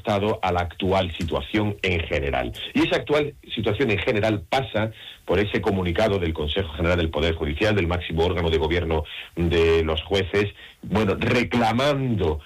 Estado a la actual situación en general. Y esa actual situación en general pasa por ese comunicado del Consejo General del Poder Judicial, del máximo órgano de gobierno de los jueces, bueno, reclamando